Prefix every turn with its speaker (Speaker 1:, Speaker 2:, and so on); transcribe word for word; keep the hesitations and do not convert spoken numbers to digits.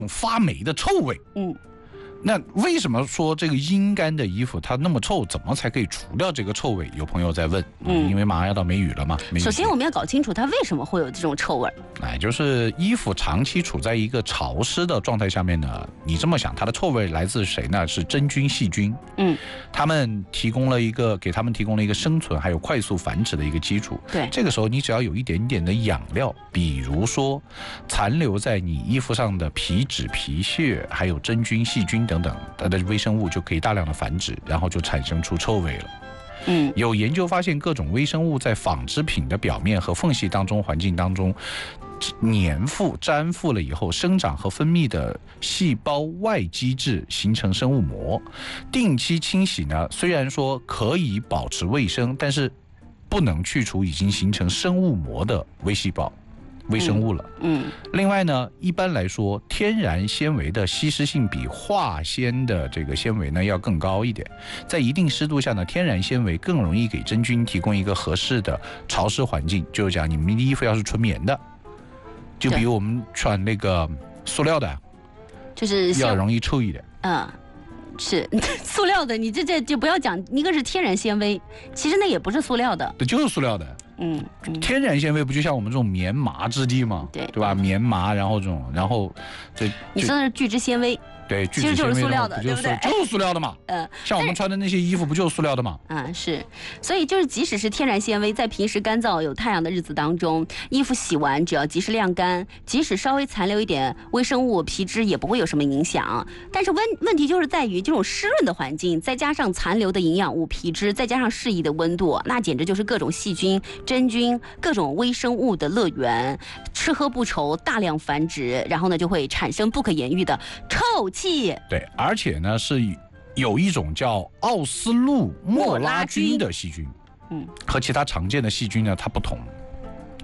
Speaker 1: 发霉的臭味。
Speaker 2: 嗯。
Speaker 1: 那为什么说这个阴干的衣服它那么臭？怎么才可以除掉这个臭味？有朋友在问，嗯，因为马上要到梅雨了嘛。
Speaker 2: 首先我们要搞清楚它为什么会有这种臭味。
Speaker 1: 哎，就是衣服长期处在一个潮湿的状态下面呢，你这么想，它的臭味来自谁呢？是真菌、细菌。
Speaker 2: 嗯，
Speaker 1: 他们提供了一个给他们提供了一个生存还有快速繁殖的一个基础。
Speaker 2: 对，
Speaker 1: 这个时候你只要有一点点的养料，比如说残留在你衣服上的皮脂、皮屑，还有真菌、细菌等等，它的微生物就可以大量的繁殖，然后就产生出臭味了。
Speaker 2: 嗯，
Speaker 1: 有研究发现，各种微生物在纺织品的表面和缝隙当中、环境当中粘附、粘附了以后，生长和分泌的细胞外基质形成生物膜。定期清洗呢，虽然说可以保持卫生，但是不能去除已经形成生物膜的微细胞。微生物了，
Speaker 2: 嗯，嗯
Speaker 1: 另外呢，一般来说，天然纤维的吸湿性比化纤的这个纤维呢要更高一点。在一定湿度下呢，天然纤维更容易给真菌提供一个合适的潮湿环境。就是讲，你们的衣服要是纯棉的，就比我们穿那个塑料的，
Speaker 2: 就是
Speaker 1: 要容易臭一点。
Speaker 2: 嗯。是塑料的，你这这就不要讲，一个是天然纤维，其实那也不是塑料的，
Speaker 1: 对，就是塑料的。
Speaker 2: 嗯，嗯
Speaker 1: 天然纤维不就像我们这种棉麻质地吗？
Speaker 2: 对，
Speaker 1: 对吧？棉麻，然后这种，然后这
Speaker 2: 你说的是聚酯纤维。
Speaker 1: 对，
Speaker 2: 其实就是塑料的，对不对？
Speaker 1: 就是塑料的嘛。
Speaker 2: 嗯，
Speaker 1: 像我们穿的那些衣服，不就是塑料的吗？
Speaker 2: 嗯，是。所以就是，即使是天然纤维，在平时干燥有太阳的日子当中，衣服洗完只要及时晾干，即使稍微残留一点微生物皮脂，也不会有什么影响。但是问问题就是在于这种湿润的环境，再加上残留的营养物皮脂，再加上适宜的温度，那简直就是各种细菌、真菌、各种微生物的乐园，吃喝不愁，大量繁殖，然后呢就会产生不可言喻的臭气。
Speaker 1: 对，而且呢是有一种叫奥斯陆莫拉菌的细菌，
Speaker 2: 嗯，
Speaker 1: 和其他常见的细菌呢它不同，